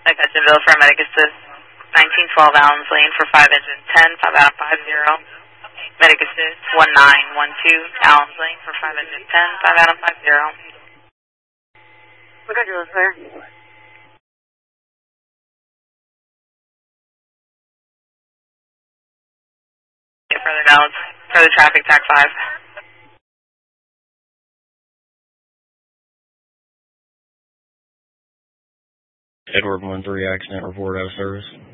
Jacksonville for medic assist. 1912 Allen's Lane for 5 engine 10, 5 out of 50. Medic assist 1912 Allen's Lane for 5 engine 10, 5 out of 50. Look at you, sir. Further notes, further traffic, TAC 5. Edward 13 accident report out of service.